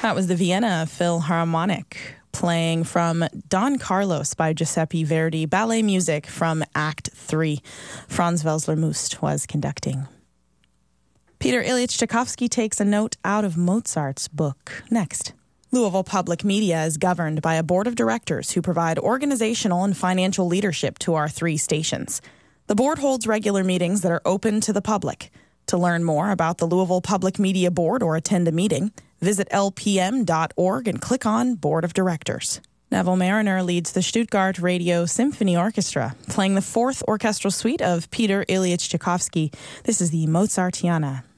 That was the Vienna Philharmonic playing from Don Carlos by Giuseppe Verdi, ballet music from Act 3. Franz Welsler-Must was conducting. Peter Ilyich Tchaikovsky takes a note out of Mozart's book. Next. Louisville Public Media is governed by a board of directors who provide organizational and financial leadership to our 3 stations. The board holds regular meetings that are open to the public. To learn more about the Louisville Public Media Board or attend a meeting, visit lpm.org and click on Board of Directors. Neville Mariner leads the Stuttgart Radio Symphony Orchestra, playing the 4th orchestral suite of Peter Ilyich Tchaikovsky. This is the Mozartiana.